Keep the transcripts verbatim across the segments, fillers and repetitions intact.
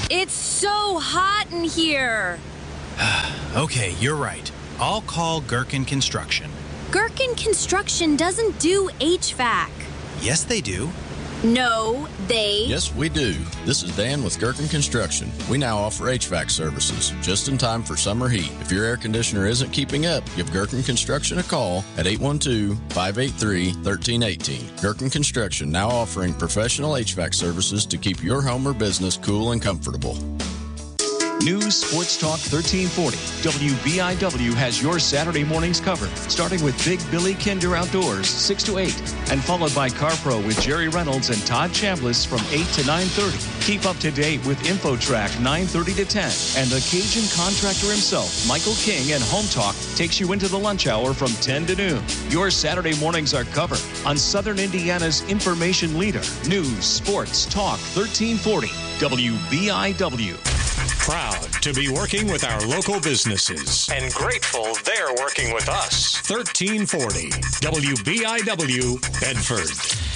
It's so hot in here. Okay, you're right. I'll call Gherkin Construction. Gherkin Construction doesn't do H V A C. Yes, they do. No, they... Yes, we do. This is Dan with Gherkin Construction. We now offer H V A C services, just in time for summer heat. If your air conditioner isn't keeping up, give Gherkin Construction a call at eight one two, five eight three, one three one eight. Gherkin Construction now offering professional H V A C services to keep your home or business cool and comfortable. News Sports Talk thirteen forty. W B I W has your Saturday mornings covered, starting with Big Billy Kinder Outdoors, six to eight, and followed by CarPro with Jerry Reynolds and Todd Chambliss from eight to nine thirty. Keep up to date with InfoTrack nine thirty to ten, and the Cajun contractor himself, Michael King, and Home Talk takes you into the lunch hour from ten to noon. Your Saturday mornings are covered on Southern Indiana's information leader, News Sports Talk thirteen forty. W B I W. Proud to be working with our local businesses and grateful they're working with us. thirteen forty W B I W, Bedford.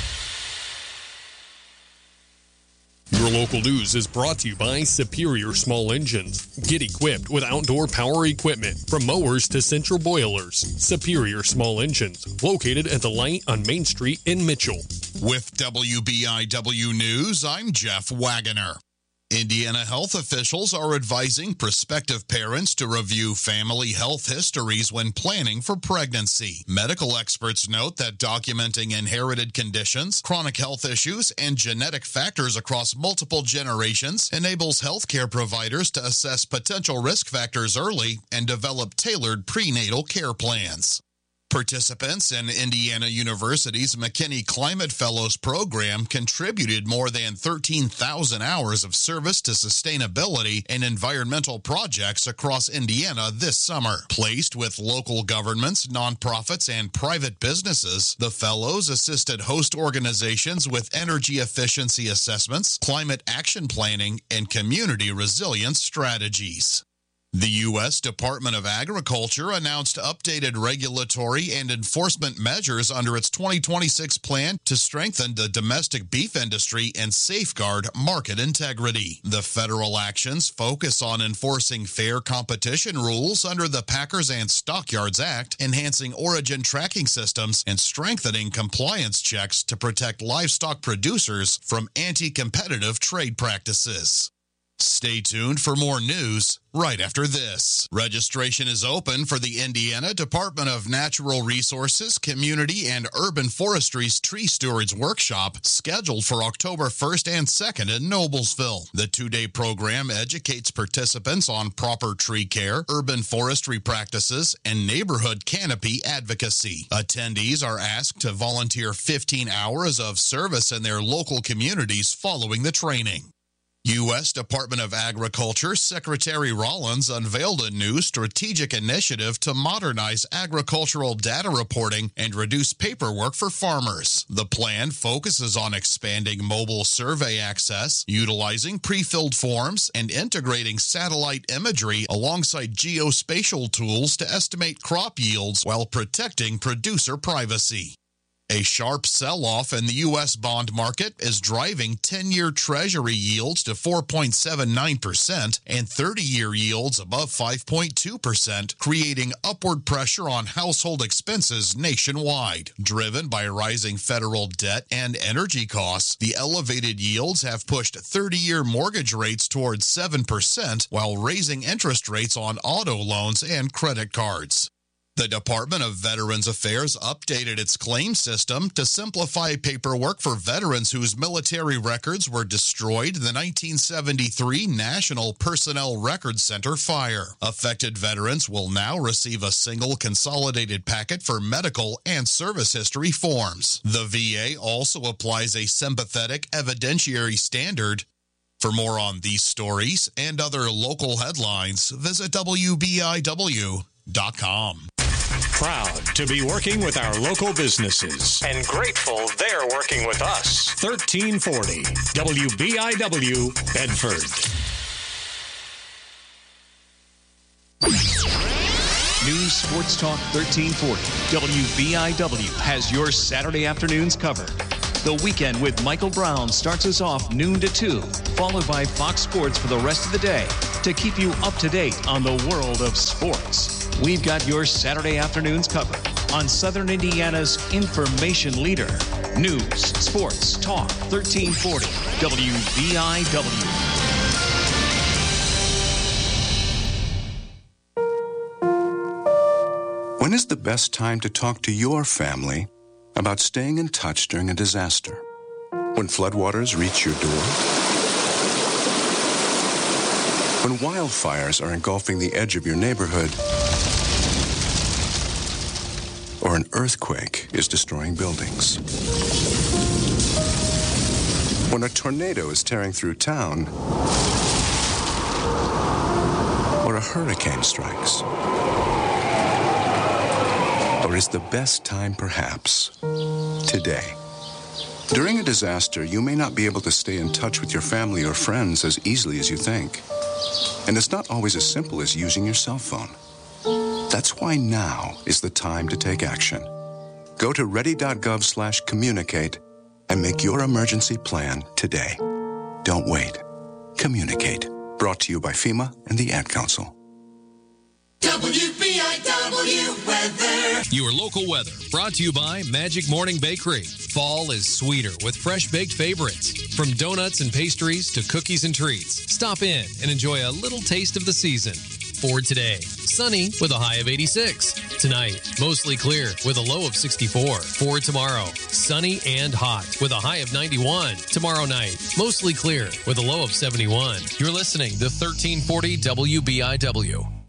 Your local news is brought to you by Superior Small Engines. Get equipped with outdoor power equipment, from mowers to central boilers. Superior Small Engines, located at the light on Main Street in Mitchell. With W B I W News, I'm Jeff Wagoner. Indiana health officials are advising prospective parents to review family health histories when planning for pregnancy. Medical experts note that documenting inherited conditions, chronic health issues, and genetic factors across multiple generations enables healthcare providers to assess potential risk factors early and develop tailored prenatal care plans. Participants in Indiana University's McKinney Climate Fellows program contributed more than thirteen thousand hours of service to sustainability and environmental projects across Indiana this summer. Placed with local governments, nonprofits, and private businesses, the fellows assisted host organizations with energy efficiency assessments, climate action planning, and community resilience strategies. The U S Department of Agriculture announced updated regulatory and enforcement measures under its twenty twenty-six plan to strengthen the domestic beef industry and safeguard market integrity. The federal actions focus on enforcing fair competition rules under the Packers and Stockyards Act, enhancing origin tracking systems, and strengthening compliance checks to protect livestock producers from anti-competitive trade practices. Stay tuned for more news right after this. Registration is open for the Indiana Department of Natural Resources, Community, and Urban Forestry's Tree Stewards Workshop, scheduled for October first and second in Noblesville. The two-day program educates participants on proper tree care, urban forestry practices, and neighborhood canopy advocacy. Attendees are asked to volunteer fifteen hours of service in their local communities following the training. U S Department of Agriculture Secretary Rollins unveiled a new strategic initiative to modernize agricultural data reporting and reduce paperwork for farmers. The plan focuses on expanding mobile survey access, utilizing pre-filled forms, and integrating satellite imagery alongside geospatial tools to estimate crop yields while protecting producer privacy. A sharp sell-off in the U S bond market is driving ten-year Treasury yields to four point seven nine percent and thirty-year yields above five point two percent, creating upward pressure on household expenses nationwide. Driven by rising federal debt and energy costs, the elevated yields have pushed thirty-year mortgage rates towards seven percent while raising interest rates on auto loans and credit cards. The Department of Veterans Affairs updated its claim system to simplify paperwork for veterans whose military records were destroyed in the nineteen seventy-three National Personnel Records Center fire. Affected veterans will now receive a single consolidated packet for medical and service history forms. The V A also applies a sympathetic evidentiary standard. For more on these stories and other local headlines, visit W B I W dot com. Proud to be working with our local businesses and grateful they're working with us. thirteen forty W B I W, Bedford. News Sports Talk thirteen forty. W B I W has your Saturday afternoons covered. The Weekend with Michael Brown starts us off noon to two, followed by Fox Sports for the rest of the day to keep you up to date on the world of sports. We've got your Saturday afternoons covered on Southern Indiana's information leader. News, Sports, Talk, thirteen forty, W B I W. When is the best time to talk to your family about staying in touch during a disaster? When floodwaters reach your door? When wildfires are engulfing the edge of your neighborhood? Or an earthquake is destroying buildings? When a tornado is tearing through town? Or a hurricane strikes? Or is the best time perhaps today? During a disaster, you may not be able to stay in touch with your family or friends as easily as you think. And it's not always as simple as using your cell phone. That's why now is the time to take action. Go to ready.gov slash communicate and make your emergency plan today. Don't wait. Communicate. Brought to you by FEMA and the Ad Council. W B I W weather. Your local weather brought to you by Magic Morning Bakery. Fall is sweeter with fresh baked favorites. From donuts and pastries to cookies and treats. Stop in and enjoy a little taste of the season. For today, sunny with a high of eighty-six. Tonight, mostly clear with a low of sixty-four. For tomorrow, sunny and hot with a high of ninety-one. Tomorrow night, mostly clear with a low of seventy-one. You're listening to thirteen forty W B I W.